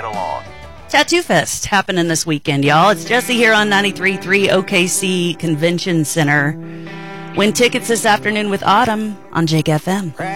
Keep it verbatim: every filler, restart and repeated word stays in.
along. Tattoo Fest happening this weekend, y'all. It's Jesse here on ninety-three point three O K C Convention Center. Win tickets this afternoon with Autumn on Jake F M.